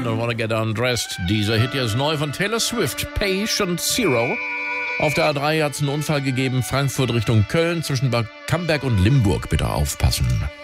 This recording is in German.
Woman und Wanna Get Undressed. Dieser Hit hier ist neu von Taylor Swift, Patient Zero. Auf der A3 hat es einen Unfall gegeben, Frankfurt Richtung Köln, zwischen Bad Camberg und Limburg. Bitte aufpassen.